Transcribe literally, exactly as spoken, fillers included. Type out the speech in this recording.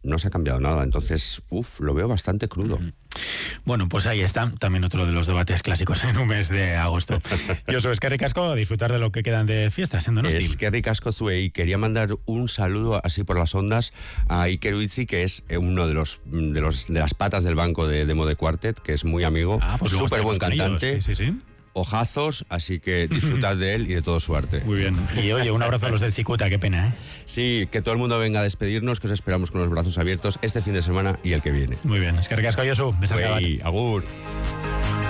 no se ha cambiado nada. Entonces, uff, lo veo bastante crudo. Uh-huh. Bueno, pues ahí está, también otro de los debates clásicos en un mes de agosto. Yo soy Eskerrik asko, a disfrutar de lo que quedan de fiestas en Donosti. Eskerrik asko zuei. Quería mandar un saludo así por las ondas a Iker Uitzi, que es uno de los de los de las patas del banco de Demo de Quartet, que es muy amigo, ah, pues súper buen cantante. Sí, sí, sí. Ojazos, así que disfrutad de él y de todo su arte. Muy bien. Y oye, un abrazo a los del Cicuta, qué pena, ¿eh? Sí, que todo el mundo venga a despedirnos, que os esperamos con los brazos abiertos este fin de semana y el que viene. Muy bien. Eskerrik asko, Josu. Besarka bat. Agur.